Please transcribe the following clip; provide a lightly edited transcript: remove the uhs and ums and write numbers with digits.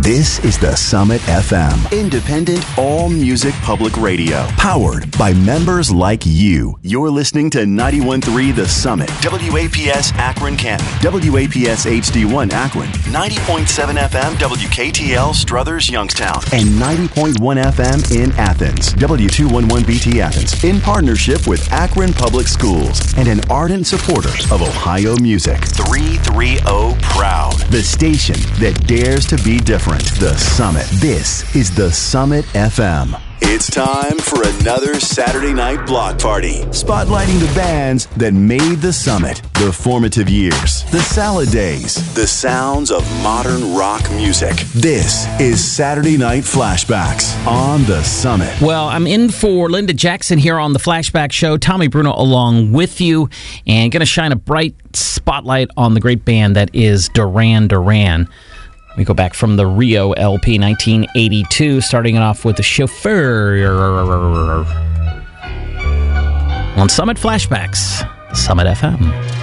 This is the Summit FM, independent all-music public radio, powered by members like you. You're listening to 91.3 The Summit, WAPS Akron Canton, WAPS HD1 Akron, 90.7 FM WKTL Struthers Youngstown, and 90.1 FM in Athens, W211BT Athens, in partnership with Akron Public Schools and an ardent supporter of Ohio music. 330 Proud, the station that dares to be different. The Summit. This is the Summit FM. It's time for another Saturday night block party, spotlighting the bands that made the Summit, the formative years, the salad days, the sounds of modern rock music. This is Saturday Night Flashbacks on the Summit. Well, I'm in for Linda Jackson here on the Flashback Show. Tommy Bruno along with you, and going to shine a bright spotlight on the great band that is Duran Duran. We go back from the Rio LP 1982, starting it off with The Chauffeur on Summit Flashbacks, Summit FM.